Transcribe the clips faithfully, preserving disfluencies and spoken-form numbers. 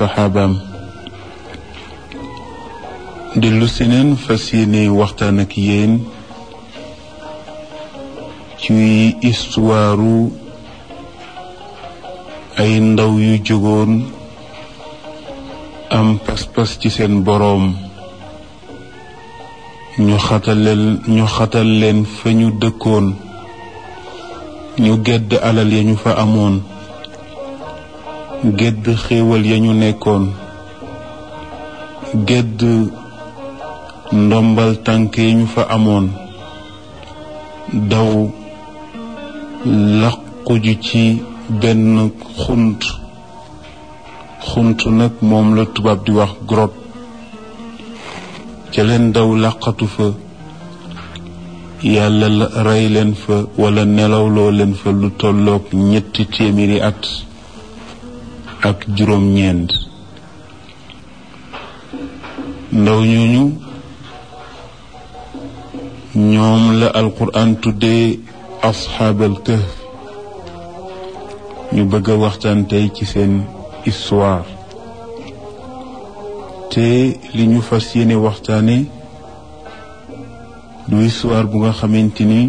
saxaabaam dellu si neen fas yéene waxtaan ak yéen ci istuwaaru ay ndaw yu jógoon am pas-pas ci seen boroom ñu xataleel ñu xatal leen fa ñu dëkkoon ñu gedd alal ya ñu fa amoon gedd xéewal ya ñu nekkoon gedd ndombal tànk ya ñu fa amoon daw làquju ci benn xunt xunt nag moom la tubaab di wax grotte ca leen daw làqatu fa yàlla la rey leen fa wala nelawloo leen fa lu tolloog ñetti téeméeri at ak juróom-ñeent ndaw ñooñu ñoom la alquran tuddee asxaabal kahf ñu bëgg a waxtaan tey ci seen histoire te li ñu fas yéene waxtaane du histoire bu nga xamante ni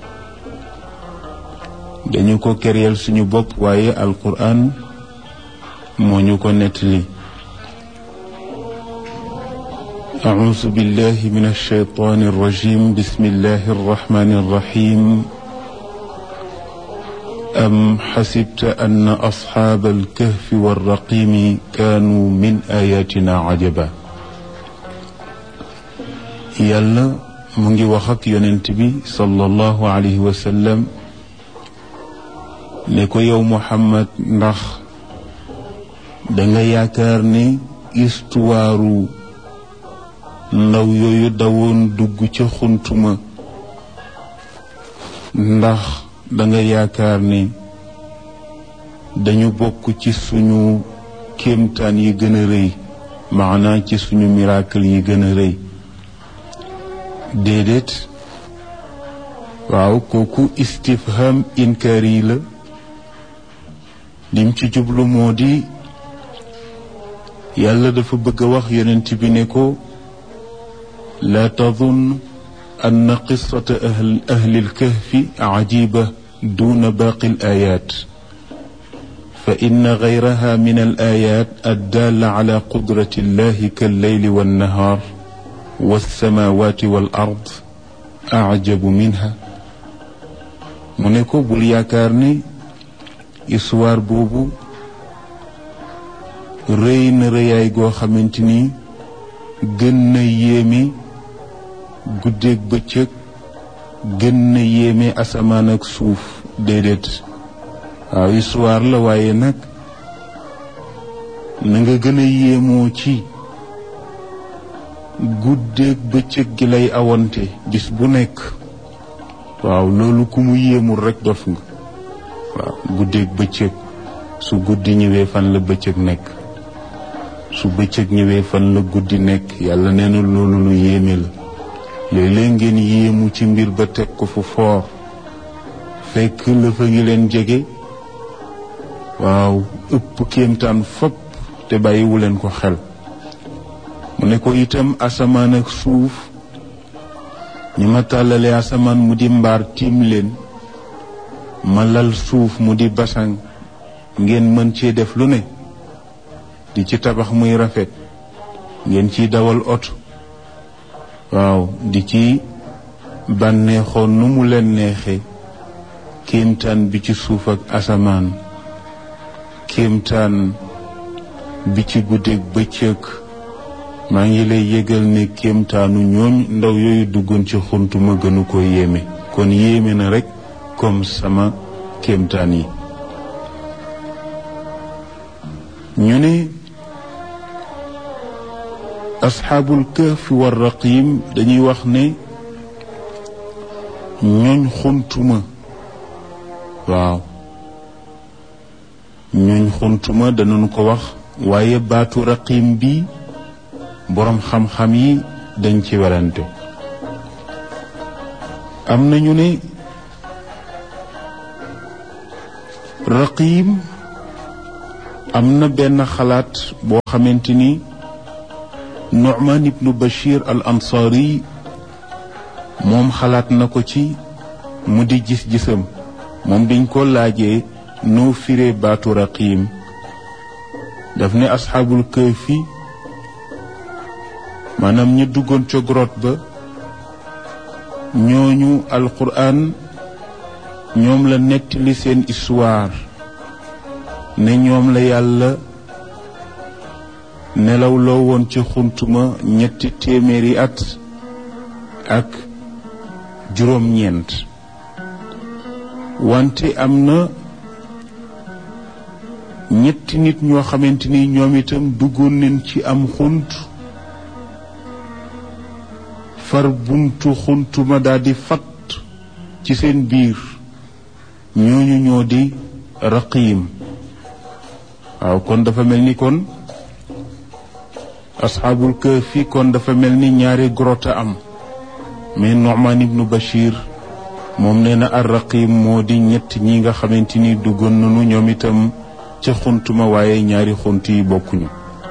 dañu ko kéréel suñu bopp waaye alquran moo ñu ko nettali أعوذ بالله من الشيطان الرجيم بسم الله الرحمن الرحيم أم حسبت أن أصحاب الكهف والرقيم كانوا من آياتنا عجبا يلا منجي وخك ينتبي صلى الله عليه وسلم نكو يوم محمد نخ دنگا ياكارني استوارو ndaw yooyu dawoon dugg ca xuntuma ndax danga yaakaar ne dañu bokk ci suñu kéemtaan yi gën a rëy maanaa ci suñu miracle yi gën a rëy déedéet waaw kooku istifham inkaari la lim ci jublu moo di yàlla dafa bëgg a wax yonent bi ne ko لا تظن أن قصة أهل, أهل الكهف عجيبة دون باقي الآيات فإن غيرها من الآيات الدالة على قدرة الله كالليل والنهار والسماوات والأرض أعجب منها منكو بلياكارني إسوار بوبو رين رياي غو خمنتني gën na yéeme guddeeg bëccëg gën na yéeme asamaan ak suuf déedéet waaw histoire la waaye nag na nga gën a yéemoo ci guddeeg bëccëg gi lay awante bis bu nekk waaw loolu ku mu yéemul rekk dof nga waaw guddeeg bëccëg su guddi ñëwee fan la bëccëg nekk su bëccëg ñëwee fan la guddi nekk yàlla nee na loolu lu yéeme la léeg-léeg ngeen yéemu ci mbir ba teg ko fu foor fekk la fa ngi leen jege waaw ëpp kéemtaan fopp te bàyyiwu leen ko xel mu ne ko itam asamaan ak suuf ñi ma tàllale asamaan mu di mbaar tiim leen ma lal suuf mu di basang ngeen mën cee def lu ne di ci tabax muy rafet ngeen ciy dawal oto waaw di ci bànneexoon nu mu leen neexe kéemtaan bi ci suuf ak asamaan kéemtaan bi ci guddeeg bëccëg maa ngi lay yëgal ne kéemtaanu ñooñ ndaw yooyu duggoon ci xunt ma gënu ko yéeme kon yéeme na rekk comme sama kéemtaan yi ñu ne asxaabul kahf war raqim dañuy wax ne ñooñ xuntuma waaw ñooñ xuntuma danañu ko wax waaye baatu raqim bi boroom xam-xam yi dañ ci werante am nañu ne raqim am na benn xalaat boo xamante ni Nu'man ibnu Bashir al Ansari moom xalaat na ko ci mu di gis-gisam moom biñ ko laajee noo firee baatu raqiim daf ne asxaabul kahfi maanaam ñu duggoon ca grotte ba ñooñu alquran ñoom la nettali seen histoire ne ñoom la yàlla nelaw loo woon ci xuntuma ñetti téeméeri at ak juróom-ñeent wante am na ñetti nit ñoo xamante ni ñoom itam duggoon nañ ci am xunt far buntu xuntuma daldi fat ci seen biir ñooñu ñoo di raqiim waaw kon dafa mel ni kon asxaabul kahfi kon dafa mel ni ñaari grotte am mais Nu'man ibnu Bashir moom nee na ar raqiim moo di ñett ñi nga xamante ni duggoon nañu ñoom itam ca xuntuma waaye ñaari xunt yi bokkuñu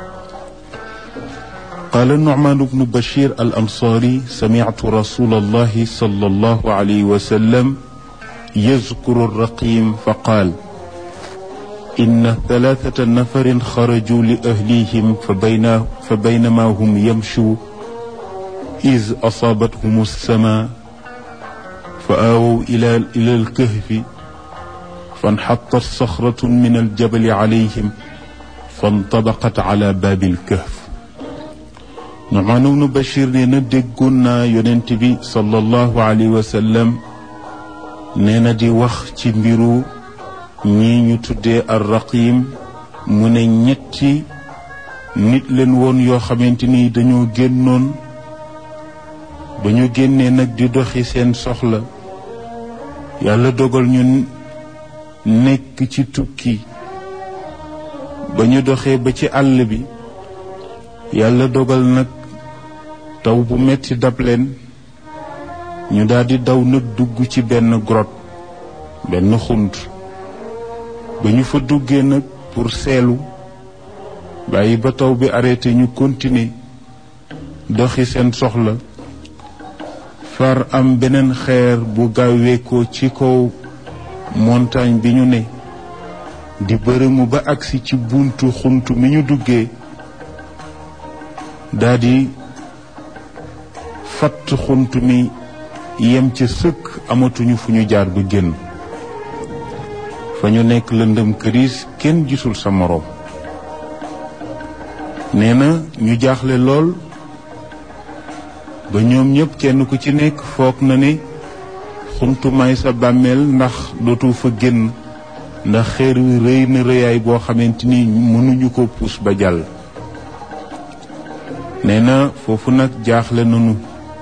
qaala Nu'man ibnu Bashir al Ansari sami'tu rasulallahi sallallahu alayhi wa sallam yazkuru ar-raqiim fa qaal inna thalathata nafarin xaraju li ahlihim fa bayna fa baynama hum yamshu iz asaabathum as-samaa fa aawaw ila ila al-kahfi fanxattat saxratun min al-jabali alayhim fantabaqat ala baabi al-kahf. Nu'man ibnu Bashir nee na déggoon naa yonent bi sallallahu alayhi wa sallam nee na di wax ci mbiru ñii ñu tuddee ar-raqiim mu ne ñetti nit leen woon yoo xamante ni dañoo génnoon ba ñu génnee nag di doxi seen soxla yàlla dogal ñu nekk ci tukki ba ñu doxee ba ci àll bi yàlla dogal nag taw bu metti dab leen ñu daldi daw nag dugg ci benn grotte benn xunt ba ñu fa duggee nag pour seelu bàyyi ba taw bi arrêté ñu continuer doxi seen soxla far am beneen xeer bu gaaweekoo ci kaw montagne bi ñu ne di bërëmu ba agsi ci buntu xunt mi ñu duggee daldi fatt xunt mi yem ca sëkk amatuñu fu ñu jaar ba génn fa ñu nekk lëndëm këriis kenn gisul sa moroom nee na ñu jaaxle lool ba ñoom ñëpp kenn ku ci nekk foog na ne xuntu may sa bàmmeel ndax dootu fa génn ndax xeer wi rëy na rëyaay boo xamante ni mënuñu ko puus ba jàll nee na foofu nag jaaxle nañu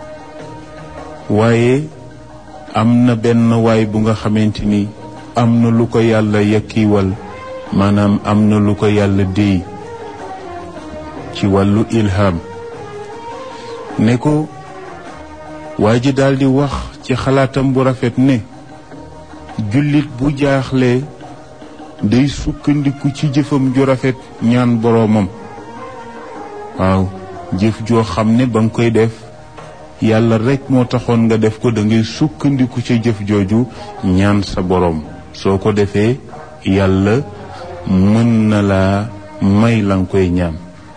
waaye am na benn waay bu nga xamante ni am na lu ko yàlla yakkiwal maanaam am na lu ko yàlla déy ci wàllu ilham ne ko waa ji daldi wax ci xalaatam bu rafet ne jullit bu jaaxlee day sukkandiku ci jëfam ju rafet ñaan boroomam waaw jëf joo xam ne ba nga koy def yàlla rekk moo taxoon nga def ko da ngay sukkandiku ca jëf jooju ñaan sa boroom soo ko defee yàlla mën na laa may la nga koy ñaan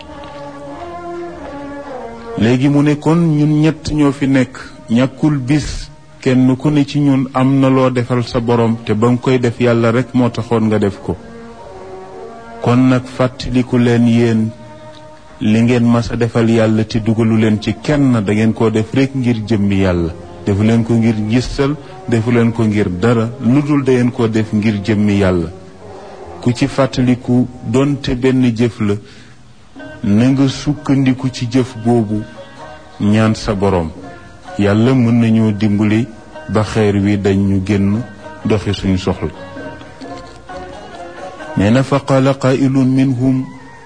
léegi mu ne kon ñun ñett ñoo fi nekk ñàkkul bis kenn ku ne ci ñun am na loo defal sa boroom te ba nga koy def yàlla rekk moo taxoon nga def ko kon nag fàttaliku leen yéen li ngeen mas a defal yàlla te dugalu leen ci kenn da ngeen koo def rekk ngir jëmmi yàlla defu leen ko ngir gistal defu leen ko ngir dara lu dul da ngeen koo def ngir jëmmi yàlla ku ci fàttaliku donte benn jëf la na nga sukkandiku ci jëf boobu ñaan sa boroom yàlla mën nañoo dimbali ba xeer wi dañ ñu génn doxi suñu soxla nee na fa qaala qaa'ilun minhum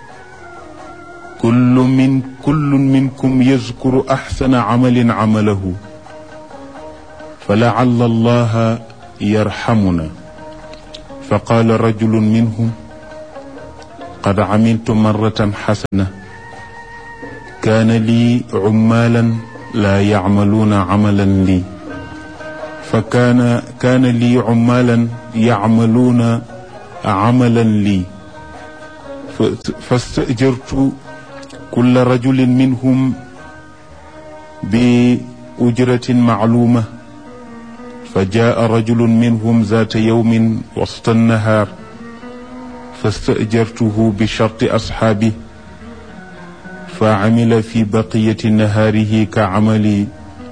kullu min kullun minkum yazkuru axsana camalin camalahu fa lacalla allaha yarxamuna fa qaala rajulun minhum لقد عملت مرة حسنة كان لي عمالا لا يعملون عملا لي فكان كان لي عمالا يعملون عملا لي فاستأجرت كل رجل منهم بأجرة معلومة فجاء رجل منهم ذات يوم وسط النهار فاستأجرته بشرط أصحابه فعمل في بقية نهاره كعمل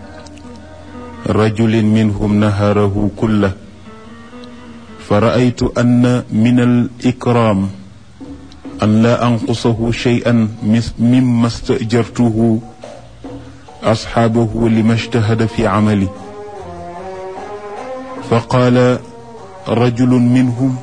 رجل منهم نهاره كله فرأيت أن من الإكرام أن لا أنقصه شيئا مما استأجرته أصحابه لما اجتهد في عمله فقال رجل منهم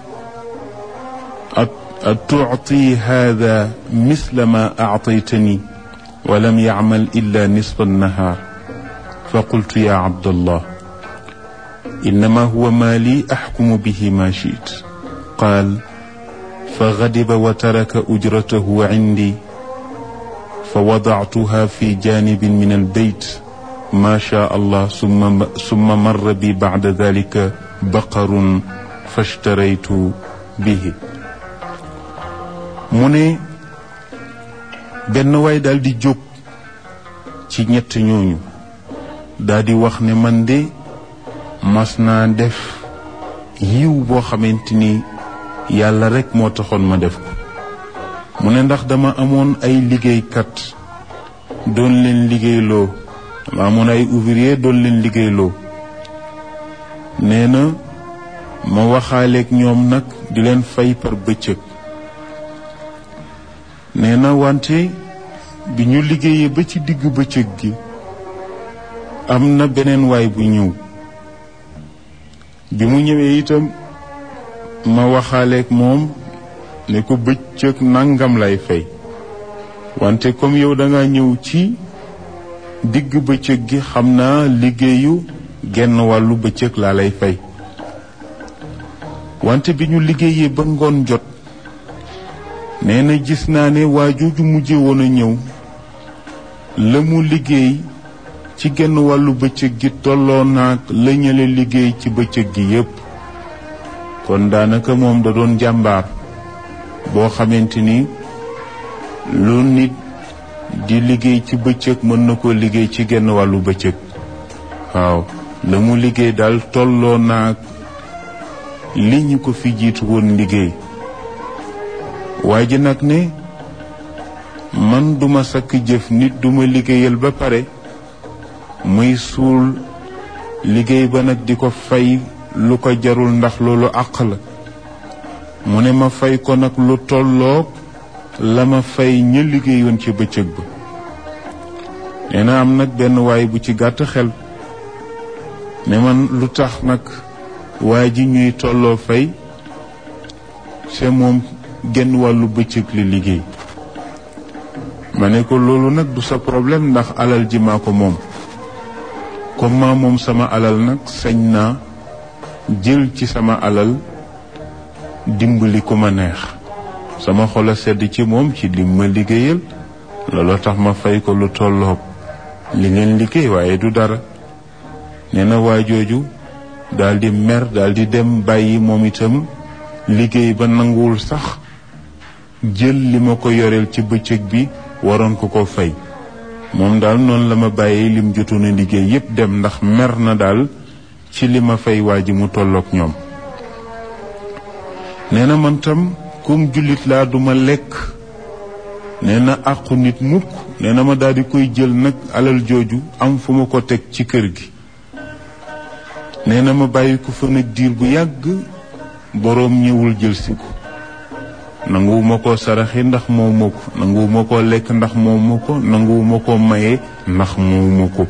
أتعطي هذا مثل ما أعطيتني ولم يعمل إلا نصف النهار فقلت يا عبد الله إنما هو مالي أحكم به ما شئت قال فغضب وترك أجرته عندي فوضعتها في جانب من البيت ما شاء الله ثم ثم مر بي بعد ذلك بقر فاشتريت به mu ne benn waay daal di jóg ci ñett ñooñu daal di wax ne man de mas naa def yiw boo xamante ni yàlla rek moo taxoon ma def ko mu ne ndax dama amoon ay liggéeykat doon leen liggéeyloo dama amoon ay ouvrier doon leen liggéeyloo nee na ma waxaaleeg ñoom nag di leen fay par bëccëg nee na wante bi ñu liggéeyee ba ci digg bëccëg gi am na beneen waay bu ñëw bi mu ñëwee itam ma waxaaleeg moom ne ko bëccëg nangam lay fay wante comme yow da nga ñëw ci digg bëccëg gi xam naa liggéeyu genn wàllu bëccëg laa lay fay wante bi ñu liggéeyee ba ngoon jot nee na gis naa ne waa jooju mujje woon a ñëw la mu liggéey ci genn wàllu bëccëg gi tolloo naag la ñële liggéey ci bëccëg gi yépp kon daanaka moom da doon jàmbaar boo xamante ni lu nit di liggéey ci bëccëg mën na ko liggéey ci genn wàllu bëccëg waaw la mu liggéey daal tolloo naag li ñu ko fi jiitu woon liggéey waa ji nag ne man duma sakk jëf nit duma liggéeyal ba pare muy suul liggéey ba nag di ko fay lu ko jarul ndax loolu àq la mu ne ma fay ko nag lu tolloog la ma fay ña liggéeyoon ci bëccëg ba nee na am nag benn waay bu ci gàtt xel ne man lu tax nag waa ji ñuy tolloo fay c'est moom genn wàllu bëccëg li liggéey ma ne ko loolu nag du sa problème ndax alal ji maa ko moom comme maa moom sama alal nag sañ naa jël ci sama alal dimbali ku ma neex sama xol a sedd ci moom ci lim ma liggéeyal looloo tax ma fay ko lu tolloog li ngeen liggéey waaye du dara nee na waa jooju daal di mer daal di dem bàyyi moom itam liggéey ba nanguwul sax jël li ma ko yoreel ci bëccëg bi waroon ko ko fay moom daal noonu la ma bàyyee lim jotoon a liggéey yépp dem ndax mer na daal ci li ma fay waa ji mu tolloog ñoom nee na man tam comme jullit laa duma lekk nee na àqu nit mukk nee na ma daal di koy jël nag alal jooju am fu ma ko teg ci kër gi nee na ma bàyyi ko fa nag diir bu yàgg boroom ñëwul jël si ko nanguwuma ko saraxi ndax moom ko nanguwuma ko lekk ndax moom ko nanguwuma ko maye ndax moom ko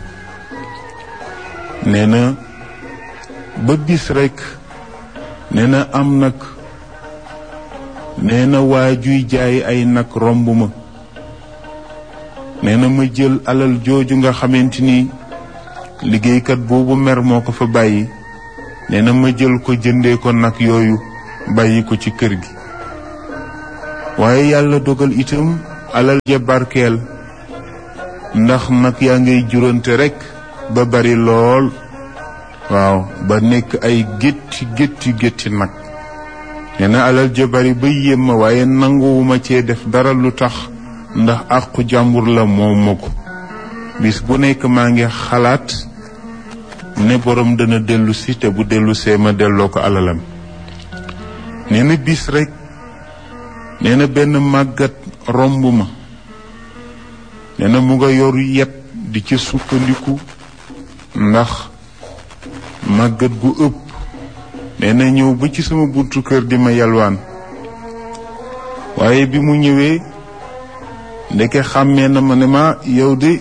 nee na ba bis rekk nee na am nag nee na waa juy jaay ay nag romb ma nee na ma jël alal jooju nga xamante ni liggéeykat boobu mer moo ko fa bàyyi nee na ma jël ko jëndee ko nag yooyu bàyyi ko ci kër gi waaye yàlla dogal itam alal ja barkeel ndax nag yaa ngay jurante rekk ba bari lool waaw ba nekk ay gétti gétti gétti nag nee na alal ja bari ba yéem ma waaye nanguwuma cee def dara lu tax ndax àqu jàmbur la moom ma ko bis bu nekk maa ngi xalaat ne borom dana dellu si te bu dellu see ma delloo ko alalam nee na bis rekk nee na benn màggat romb ma nee na mu nga yor yet di ci sukkandiku ndax màggat gu ëpp nee na ñëw ba ci sama buntu kër di ma yalwaan waaye bi mu ñëwee ndeke xàmmee na ma ne ma yow de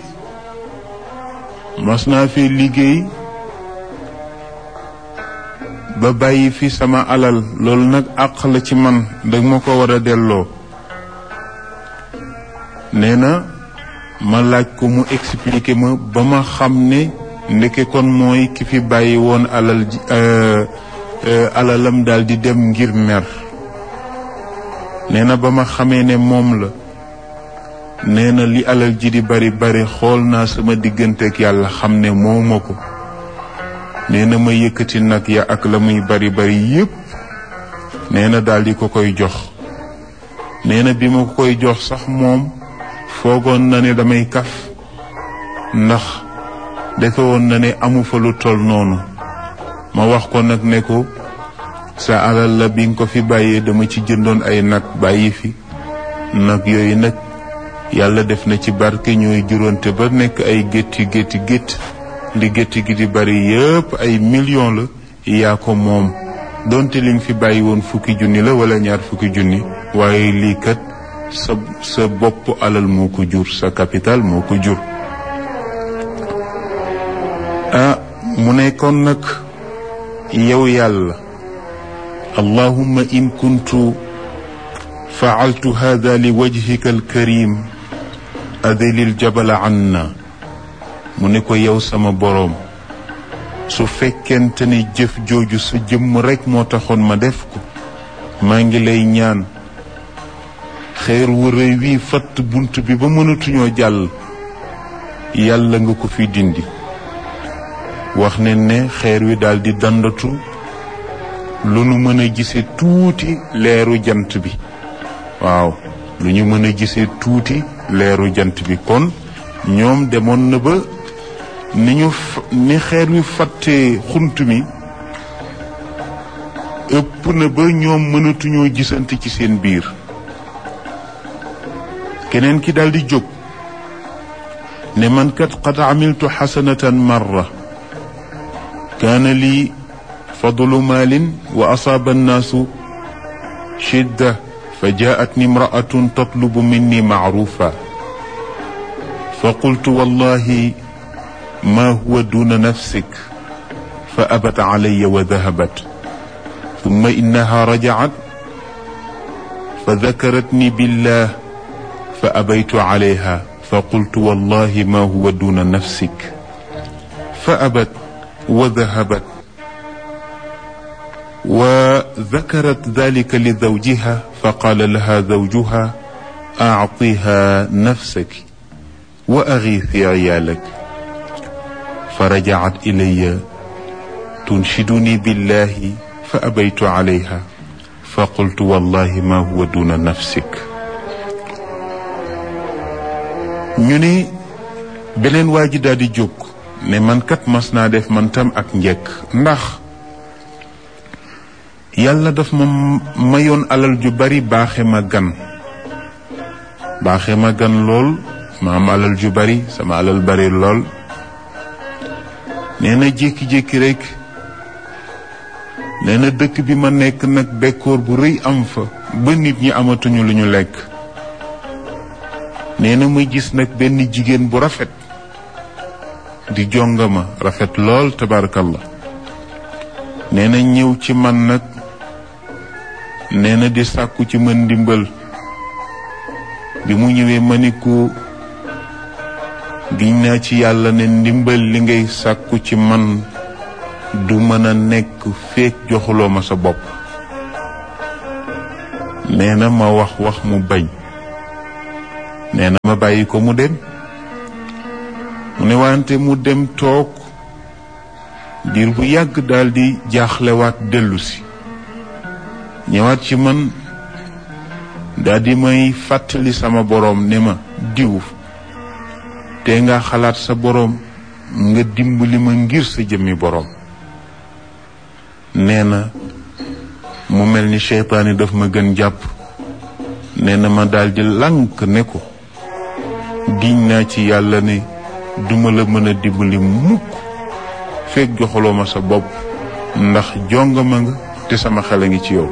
mas naa fi liggéey ba bàyyi fi sama alal loolu nag àq la ci man dag ma ko war a delloo nee na ma laaj ko mu expliquer ma ba ma xam ne ndeke kon mooy ki fi bàyyi woon alal ji alalam daal di dem ngir mer nee na ba ma xamee ne moom la nee na li alal ji di bari bari xool naa sama digganteeg yàlla xam ne mooma ko nee na ma yëkkati nag ya ak la muy bari bari yépp nee na daal di ko koy jox nee na bi ma ko koy jox sax moom foogoon na ne damay kaf ndax defe woon na ne amu fa lu toll noonu ma wax ko nag ne ko sa alal la bi nga ko fi bàyyee dama ci jëndoon ay nag bàyyi fi nag yooyu nag yàlla def na ci barke ñooy juróonte ba nekk ay gétti gétti gétt li gétti gi di bari yépp ay million la yaa ko moom donte li nga fi bàyyi woon fukki junni la wala ñaar fukki junni waaye lii kat sa sa bopp alal moo ko jur sa capital moo ko jur ah mu ne kon nag yow yàlla allahumma in kuntu faaltu hada li wajhika alkarim adilil jabala anna mu ne ko yow sama boroom su fekkente ne jëf jooju sa jëmm rekk moo taxoon ma def ko maa ngi lay ñaan xeer wu rëy wii fatt bunt bi ba mënatuñoo jàll yàlla nga ko fi dindi wax ne ne xeer wi daldi dandatu lu nu mën a gise tuuti leeru jant bi waaw lu ñu mën a gise tuuti leeru jant bi kon ñoom demoon na ba ni ñu ni xeer wi fàttee xunt mi ëpp na ba ñoom mënatuñoo gisante ci seen biir keneen ki daldi jóg ne man kat qad amiltu xasanatan marra kaana lii fadlu maalin wa asaaba annaasu shidda fa jaatni imraatun tatlubu minni macrufa fa qultu wallahi ma huwa duna nafsik fa abat calaya wa dahabat thumma innaha rajacat fa dakaratni billah fa abaytu calayha fa qultu wallahi ma huwa duna nafsik fa abat wa dahabat wa dakarat dalika li zawjiha fa qaala laha zawjuha actiha nafsaki wa agiithi ciyaalak fa rajacat ilaya tunshiduni billahi fa abaytu calayha fa qultu wallahi ma huwa duna nafsik ñu ne beneen waa ji daal di jóg ne man kat mas naa def man tam ak njëkk ndax yàlla daf ma mayoon alal ju bari baaxe ma gan baaxe ma gan lool ma am alal ju bari sama alal bari lool nee na jékki-jékki rek nee na dëkk bi ma nekk nag bekkoor bu rëy am fa ba nit ñi amatuñu lu ñu lekk nee na muy gis nag benn jigéen bu rafet di jongama rafet lool tabarakallah nee na ñëw ci man nag nee na di sàkku ci man ndimbal bi mu ñëwee ma ni ko giñ naa ci yàlla ne ndimbal li ngay sàkku ci man du mën a nekk feek joxuloo ma sa bopp nee na ma wax wax mu bañ nee na ma bàyyi ko mu dem mu ne wante mu dem toog diir bu yàgg daldi jaaxlewaat dellu si ñëwaat ci man daldi may fàttali sama boroom ne ma diw te nga xalaat sa boroom nga dimbali ma ngir sa jëmmi boroom nee na mu mel ni seytaane daf ma gën jàpp nee na ma daldi lànk ne ko giñ naa ci yàlla ne duma la mën a dimbali mukk fekk joxaloo ma sa bopp ndax jongama nga te sama xel a ngi ci yow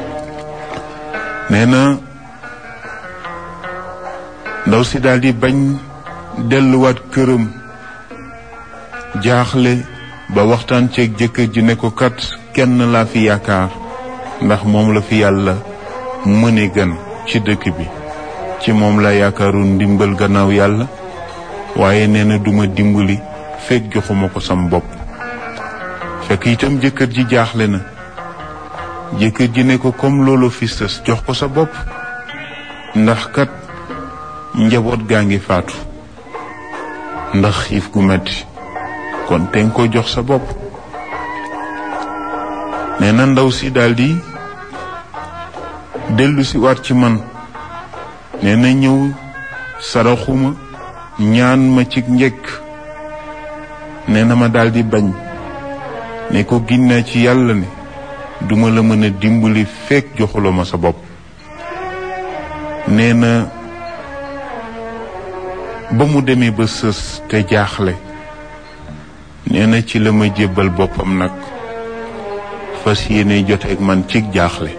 nee na ndaw si daldi bañ delluwaat këram jaaxle ba waxtaan ceeg jëkkër ji ne ko kat kenn laa fi yaakaar ndax moom la fi yàlla mëne gën ci dëkk bi ci moom la yaakaaru ndimbal gannaaw yàlla waaye nee na duma dimbali fekk joxuma ko sam bopp fekk itam jëkkër ji jaaxle na jëkkër ji ne ko comme loolu fi sës jox ko sa bopp ndax kat njaboot gaa ngi faatu ndax xiif gu metti kon te nga ko jox sa bopp nee na ndaw si daldi dellu si waat ci man nee na ñëw saraxuma ñaan ma ci njëkk nee na ma daldi bañ ne ko ginnaa ci yàlla ne duma la mën a dimbali fekk joxuloo ma sa bopp nee na ba mu demee ba sës te jaaxle nee na ci la ma jébbal boppam nag fas yéene joteeg man ci jaaxle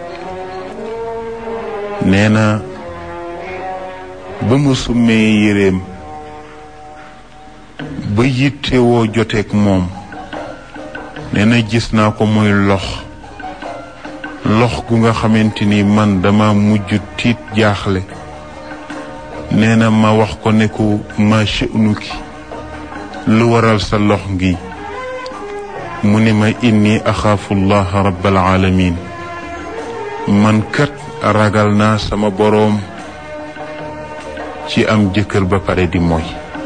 nee na ba mu summee yéreem ba yittewoo joteeg moom nee na gis naa ko muy lox lox gu nga xamante ni man dama mujj tiit jaaxle nee na ma wax ko ne ko ma sha'nuki lu waral sa lox ngi mu ne ma inni axaafu llaha rabbal alamin man kat ragal naa sama boroom ci am jëkkër ba pare di mooy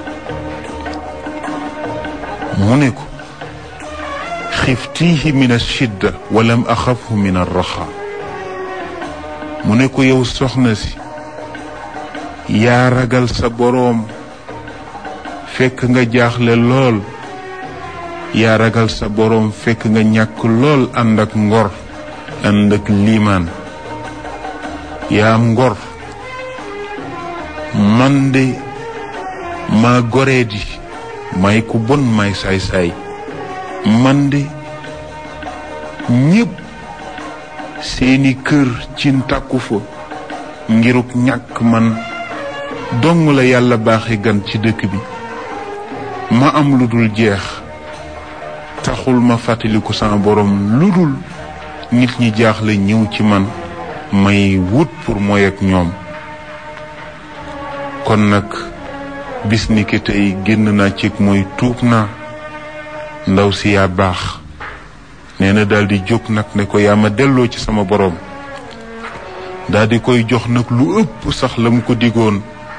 mu ne ko xiftihi min ashidda walam axafhu min arraxa mu ne ko yow soxna si yaa ragal sa boroom fekk nga jaaxle lool yaa ragal sa boroom fekk nga ñàkk lool ànd ak ngor ànd ak liimaan yaa am ngor man de maa goree di may ku bon may saay-saay man de ñépp seeni kër cin tàkku fa ngiruk ñàkk man dong la yàlla baaxe gan ci dëkk bi ma am lu dul jeex taxul ma fàttaliku sama borom lu dul nit ñi jaaxle ñëw ci man may wut pour mooy ak ñoom kon nag bis ni ki tey génn naa ci mooy tuub naa ndaw si yaa baax nee na daal di jóg nag ne ko yaa ma delloo ci sama borom daal di koy jox nag lu ëpp sax la mu ko digoon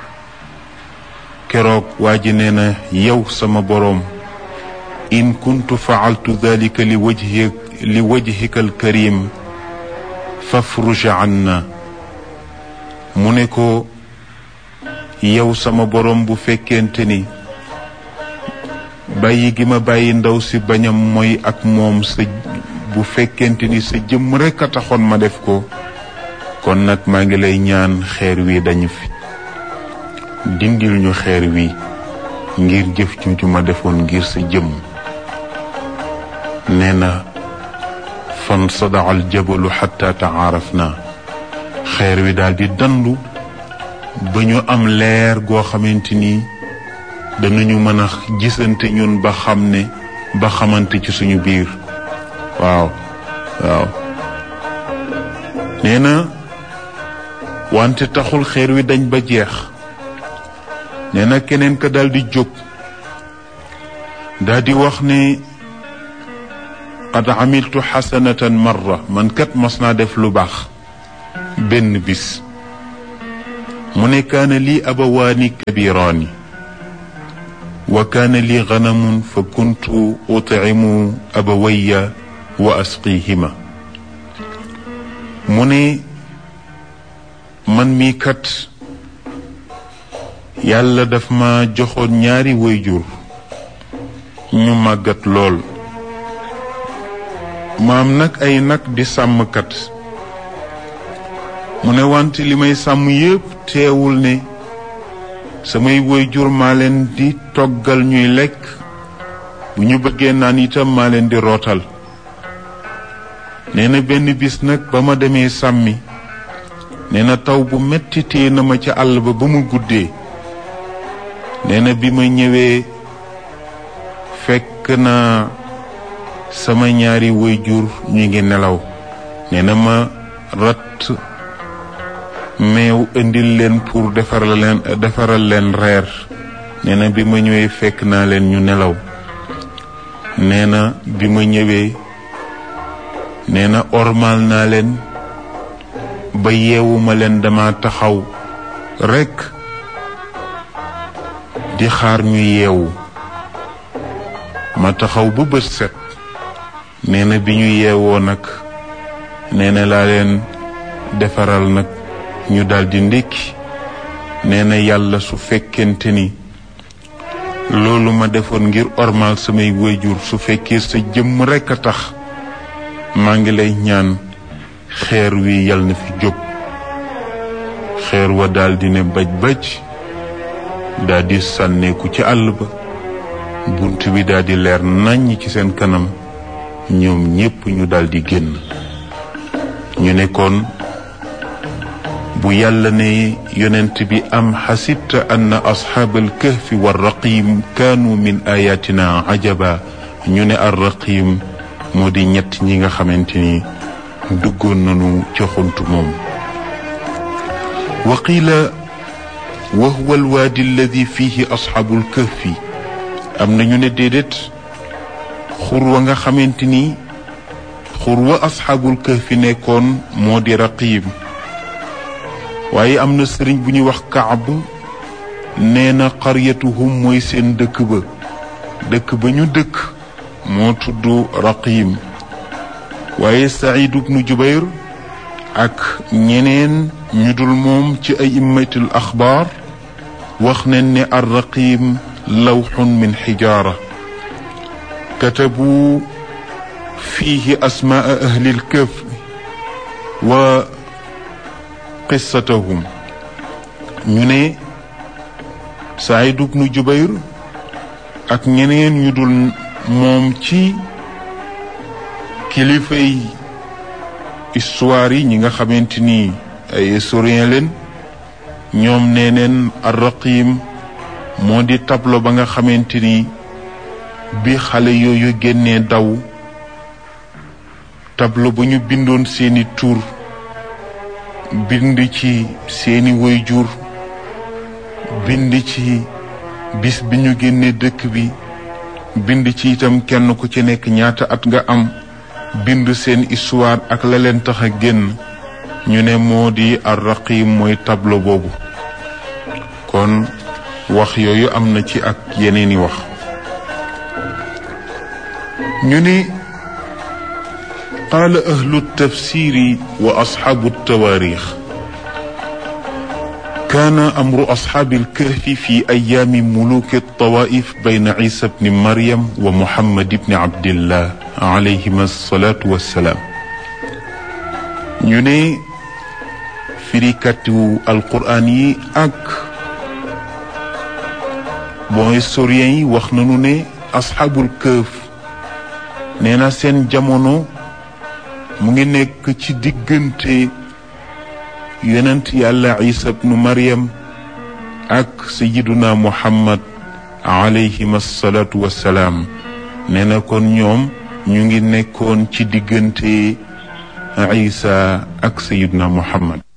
keroog waa ji nee na yow sama boroom in kuntu faaltu dalika li wajhi li wajhika alkarim fafruj anna mu ne ko yow sama boroom bu fekkente ni bàyyi gi ma bàyyi ndaw si bañam mooy ak moom sa bu fekkente ni sa jëmm rekk a taxoon ma def ko kon nag maa ngi lay ñaan xeer wi dañu fi dindil ñu xeer wi ngir jëf ju ma defoon ngir sa jëmm nee na fan sadaa al jabalu xatta taarafna xeer wi daal di dandu ba ñu am leer goo xamante ni danañu mën a gisante ñun ba xam ne ba xamante ci suñu biir waaw waaw nee na wante taxul xeer wi dañ ba jeex nee na keneen ka daal di jóg daal di wax ne qad amiltu xasanatan marra man kat mas naa def lu baax benn bis mu ne kaana lii abawaani kabiraani wa kaana lii ganamun fa kuntu ut'imu abawayya wa asqihima mu ne man mii kat yàlla daf ma joxoon ñaari waajur ñu màggat lool maam nag ay nag di sàmmkat mu ne wante li may sàmm yépp teewul ne samay waajur maa leen di toggal ñuy lekk bu ñu bëggee naan itam maa leen di rootal nee na benn bis nag ba ma demee sàmmi nee na taw bu metti tee na ma ca àll ba ba mu guddee nee na bi ma ñëwee fekk na sama ñaari waajur ñu ngi nelaw nee na ma rat meew indil leen pour defaral leen defaral leen reer nee na bi ma ñëwee fekk naa leen ñu nelaw nee na bi ma ñëwee nee na ormal naa leen ba yeewuma leen dama taxaw rekk di xaar ñu yeewu ma taxaw ba bët set nee na bi ñu yeewoo nag nee na laa leen defaral nag ñu daldi ndékki nee na yàlla su fekkente ni loolu ma defoon ngir ormal samay waajur su fekkee sa jëmm rekk a tax maa ngi lay ñaan xeer wi yal na fi jóg xeer wa daldi ne baj baj daldi sànneeku ci àll ba bunt bi daldi leer nàññ ci seen kanam ñoom ñépp ñu daldi génn ñu nekkoon bu yàlla ne yonent bi am xasibta anna asxaabal kahfi war raqim kaanu min ayatina ajaba ñu ne ar raqim moo di ñett ñi nga xamante ni duggoon nañu ca xuntu moom wa qiila wa huwa alwaadi alladi fihi asxaabul kahfi am na ñu ne déedéet xur wa nga xamante ni xur wa asxaabul kahfi nekkoon moo di raqim waaye am na sëriñ bu ñuy wax Kaab nee na qaryatuhum mooy seen dëkk ba dëkk ba ñu dëkk moo tudd Raqim waaye Saïd ibnu Jubayr ak ñeneen ñu dul moom ci ay immatul axbaar wax nañ ne ar Raqim lawxun min xijaara katabu fiihi asmaa ahlil kahf wa qissatahum ñu ne Saïd ibnu Jubayr ak ñeneen ñu dul moom ci kilifay histoire yi ñi nga xamante ni ay historien leen ñoom nee neen ar-Raqim moo di tableau ba nga xamante ni bi xale yooyu génnee daw tableau ba ñu bindoon seeni tur bind ci seeni waajur bind ci bis bi ñu génnee dëkk bi bind ci itam kenn ku ci nekk ñaata at nga am bind seen histoire ak la leen tax a génn ñu ne moo di ar-Raqim mooy tableau boobu kon wax yooyu am na ci ak yeneeni wax ñu ne qaala ahlu tafsiri wa asxaabu tawaarix kaana amru asxaabi alkahfi fi ayaami muluki tawaif bayna isa bni maryam wa muhammad ibni abdillah alayhima alsalatu wassalaam ñu ne firikatu alquraan yi ak bon historien yi wax nañu ne asxaabul kahf nee na seen jamono mu ngi nekk ci diggante yonent yàlla isa bnu maryam ak sayiduna muhammad alayhim assalatu wassalaam nee na kon ñoom ñu ngi nekkoon ci diggante isa ak sayiduna muhammad